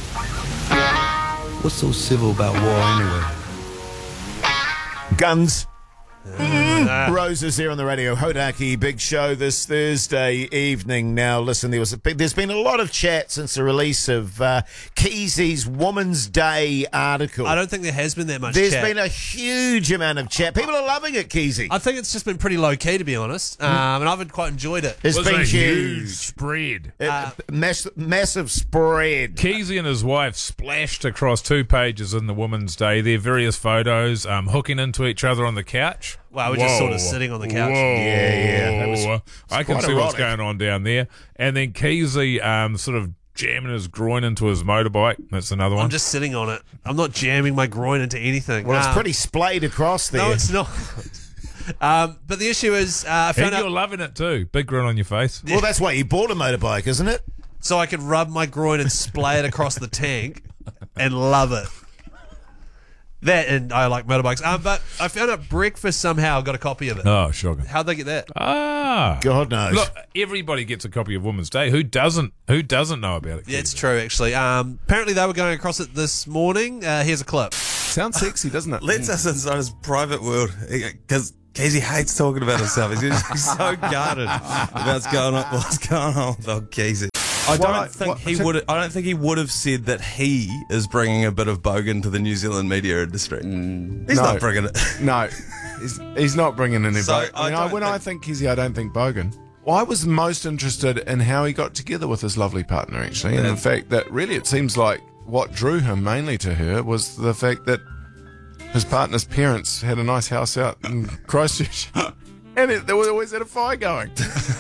What's so civil about war anyway? Guns. Roses here on the radio. Hodaki Big Show this Thursday evening. Now, listen, there's been a lot of chat since the release of Keezy's Woman's Day article. I don't think there has been that much There's chat. been a huge amount of chat. People are loving it, Keezy. I think it's just been pretty low-key, to be honest, and I've quite enjoyed it. It's been a huge. spread. Massive spread. Keezy and his wife splashed across 2 pages in the Women's Day. Their various photos, hooking into each other on the couch. Wow, we're just sort of sitting on the couch. Whoa. Yeah. That was I can quite see what's erotic. going on down there. And then Keezy sort of jamming his groin into his motorbike. That's another one. I'm just sitting on it. I'm not jamming my groin into anything. Well, it's pretty splayed across there. No, it's not. But the issue is, I found and you're out loving it too. Big grin on your face. Well, that's why you bought a motorbike, isn't it? so I could rub my groin and splay it across the tank and love it. That, and I like motorbikes. But I found out Breakfast somehow got a copy of it. Oh, shocking. How'd they get that? God knows. Look, everybody gets a copy of Women's Day. Who doesn't know about it? Yeah, it's true, actually. Apparently, they were going across it this morning. Here's a clip. Sounds sexy, doesn't it? Lets us inside his private world because Casey hates talking about himself. He's so guarded about what's going on with old Casey. I don't think he would have said that he is bringing a bit of bogan to the New Zealand media industry. He's not bringing it. No, he's not bringing any So, bogan. I think Kizzy, I don't think bogan. Well, I was most interested in how he got together with his lovely partner, actually, and the fact that really it seems like what drew him mainly to her was the fact that his partner's parents had a nice house out in Christchurch, and they always had a fire going.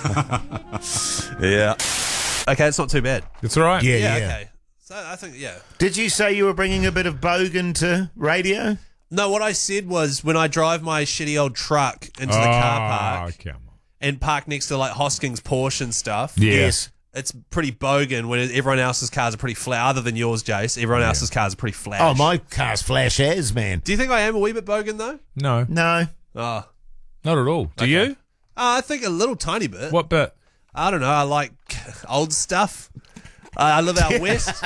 Yeah. Okay, it's not too bad. It's all right. Yeah. Okay. So I think, Did you say you were bringing a bit of bogan to radio? No, what I said was when I drive my shitty old truck into the car park Come on. and park next to like Hoskins Porsche and stuff. Yeah. Yes. It's pretty bogan when everyone else's cars are pretty flat, other than yours, Jace. Everyone else's cars are pretty flat. Oh, my car's flash as, man. Do you think I am a wee bit bogan, though? No, No. Oh. not at all. Do you? I think a little tiny bit. What bit? I don't know. I like old stuff. I live out west.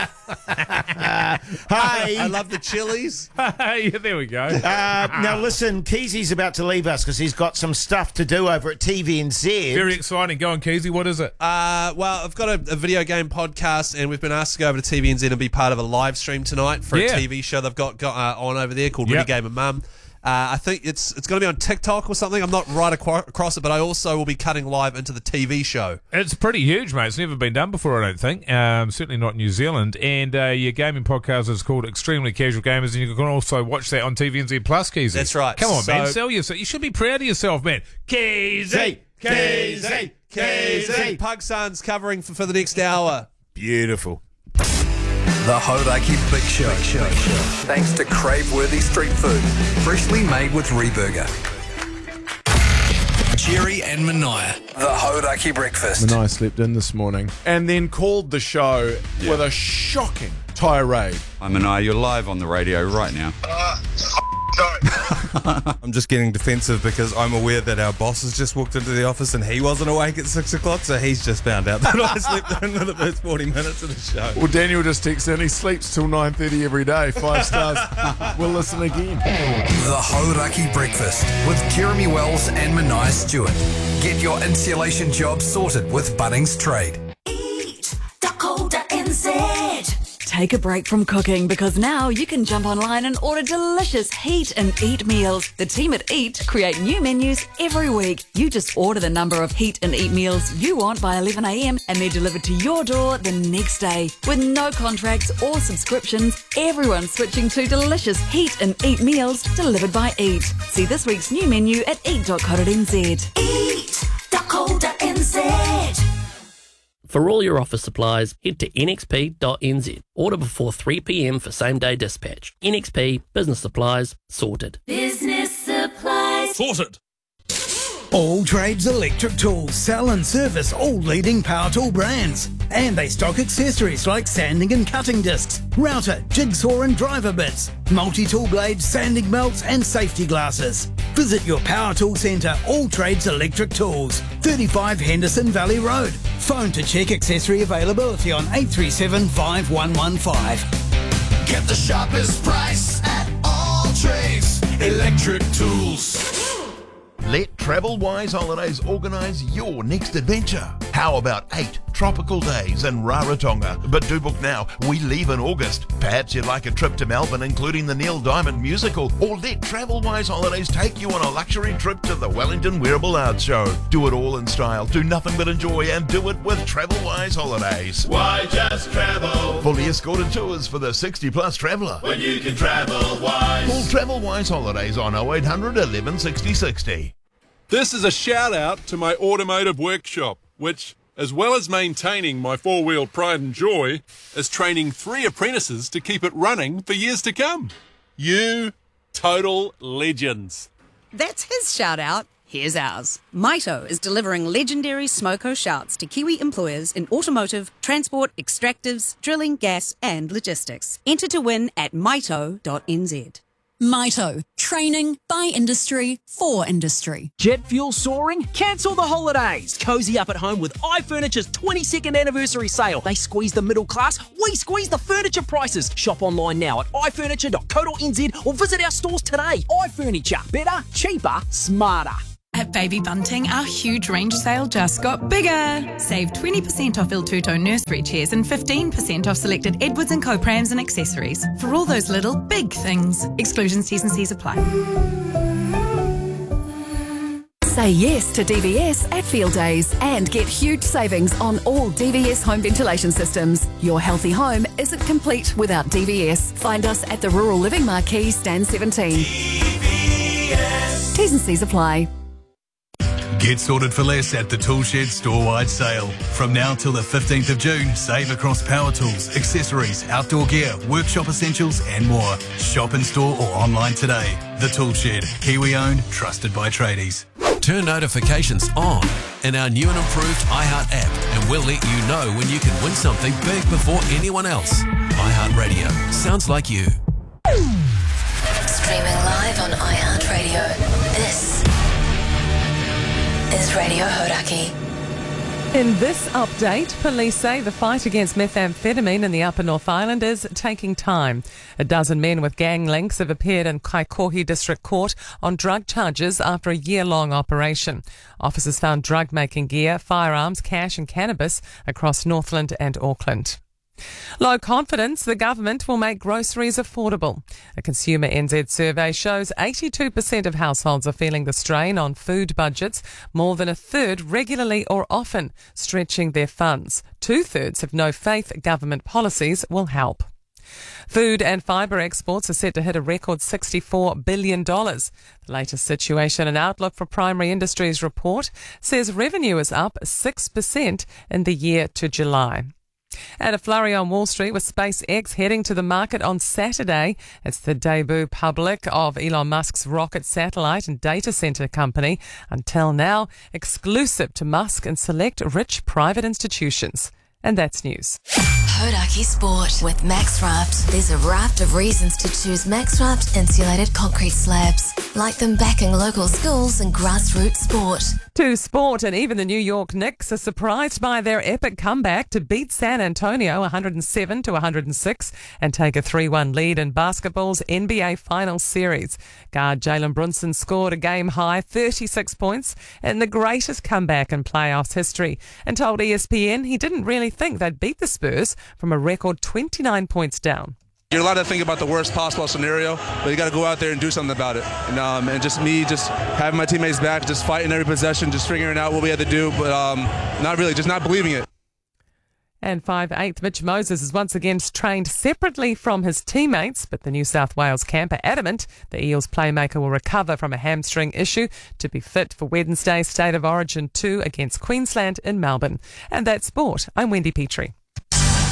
Hey. I love the chilies. Hey, there we go. Now, listen, Keezy's about to leave us because he's got some stuff to do over at TVNZ. Very exciting. Go on, Keezy. What is it? Well, I've got a video game podcast, and we've been asked to go over to TVNZ and be part of a live stream tonight for a TV show they've got on over there called Really Gamer Mum. I think it's going to be on TikTok or something. I'm not right across it, but I also will be cutting live into the TV show. It's pretty huge, mate. It's never been done before, I don't think. Certainly not New Zealand. And your gaming podcast is called Extremely Casual Gamers, and you can also watch that on TVNZ Plus, Keezy. That's right. Come on, So- man. Sell yourself. You should be proud of yourself, man. Keezy! Pug Son's covering for the next hour. Beautiful. The Hodaki Big Show. Thanks to crave-worthy street food, freshly made with Reburger. Jerry and Mania. The Hodaki Breakfast. And I slept in this morning and then called the show with a shocking tirade. I'm Mania, you're live on the radio right now. I'm just getting defensive because I'm aware that our boss has just walked into the office and he wasn't awake at 6 o'clock, so he's just found out that I slept in for the first 40 minutes of the show. Well, Daniel just texted in, he sleeps till 9:30 every day. 5 stars. We'll listen again. The Hodaki Breakfast with Jeremy Wells and Mania Stewart. Get your insulation job sorted with Bunnings Trade. Eat.co.nz. Take a break from cooking because now you can jump online and order delicious Heat and Eat meals. The team at Eat create new menus every week. You just order the number of Heat and Eat meals you want by 11 a.m. and they're delivered to your door the next day. With no contracts or subscriptions, everyone's switching to delicious Heat and Eat meals delivered by Eat. See this week's new menu at eat.co.nz. Eat.co.nz. For all your office supplies, head to nxp.nz. Order before 3 p.m. for same-day dispatch. NXP Business Supplies, sorted. Business supplies. Sorted. All Trades Electric Tools sell and service all leading power tool brands. And they stock accessories like sanding and cutting discs, router, jigsaw and driver bits, multi-tool blades, sanding belts and safety glasses. Visit your Power Tool Centre, All Trades Electric Tools, 35 Henderson Valley Road. Phone to check accessory availability on 837 5115. Get the sharpest price at All Trades Electric Tools. Let Travel-Wise Holidays organise your next adventure. How about 8 tropical days in Rarotonga? But do book now. We leave in August. Perhaps you'd like a trip to Melbourne, including the Neil Diamond musical, or let Travel-Wise Holidays take you on a luxury trip to the Wellington Wearable Arts Show. Do it all in style. Do nothing but enjoy, and do it with Travel-Wise Holidays. Why just travel? Fully escorted tours for the 60-plus traveller. When you can travel wise. Call Travel-Wise Holidays on 0800 11 60 60. This is a shout out to my automotive workshop, which, as well as maintaining my four-wheel pride and joy, is training 3 apprentices to keep it running for years to come. You total legends. That's his shout out. Here's ours. Maito is delivering legendary Smoko shouts to Kiwi employers in automotive, transport, extractives, drilling, gas and logistics. Enter to win at maito.nz. Maito, training by industry for industry. Jet fuel soaring? Cancel the holidays. Cozy up at home with iFurniture's 22nd anniversary sale. They squeeze the middle class, we squeeze the furniture prices. Shop online now at ifurniture.co.nz or visit our stores today. iFurniture, better, cheaper, smarter. At Baby Bunting, our huge range sale just got bigger. Save 20% off Il Tutto nursery chairs and 15% off selected Edwards & Co prams and accessories. For all those little, big things. Exclusions, T's and C's apply. Say yes to DVS at Field Days and get huge savings on all DVS home ventilation systems. Your healthy home isn't complete without DVS. Find us at the Rural Living Marquee, Stand 17. DVS. T's and C's apply. Get sorted for less at the Toolshed store-wide sale. From now till the 15th of June, save across power tools, accessories, outdoor gear, workshop essentials and more. Shop in store or online today. The Toolshed, Kiwi-owned, trusted by tradies. Turn notifications on in our new and improved iHeart app, and we'll let you know when you can win something big before anyone else. iHeartRadio. Sounds like you. Streaming live on iHeartRadio. This is Radio Hodaki. In this update, police say the fight against methamphetamine in the Upper North Island is taking time. A dozen men with gang links have appeared in Kaikohe District Court on drug charges after a year-long operation. Officers found drug-making gear, firearms, cash and cannabis across Northland and Auckland. Low confidence the government will make groceries affordable. A Consumer NZ survey shows 82% of households are feeling the strain on food budgets, more than a third regularly or often, stretching their funds. 2/3 have no faith government policies will help. Food and fibre exports are set to hit a record $64 billion. The latest Situation and Outlook for Primary Industries report says revenue is up 6% in the year to July. And a flurry on Wall Street with SpaceX heading to the market on Saturday. It's the debut public of Elon Musk's rocket satellite and data center company. Until now, exclusive to Musk and select rich private institutions. And that's news. Hodaki Sport with MaxRaft. There's a raft of reasons to choose MaxRaft insulated concrete slabs. Like them backing local schools and grassroots sport. To sport, and even the New York Knicks are surprised by their epic comeback to beat San Antonio 107-106 and take a 3-1 lead in basketball's NBA Finals series. Guard Jalen Brunson scored a game-high 36 points in the greatest comeback in playoffs history and told ESPN he didn't really think they'd beat the Spurs from a record 29 points down. You're allowed to think about the worst possible scenario, but you got to go out there and do something about it. And just having my teammates back, just fighting every possession, just figuring out what we had to do, but not really, just not believing it. And 5'8" Mitch Moses is once again trained separately from his teammates, but the New South Wales camp are adamant the Eels playmaker will recover from a hamstring issue to be fit for Wednesday's State of Origin 2 against Queensland in Melbourne. And that's sport. I'm Wendy Petrie.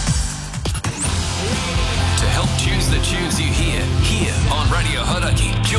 To help choose the tunes you hear here on Radio Hodaki,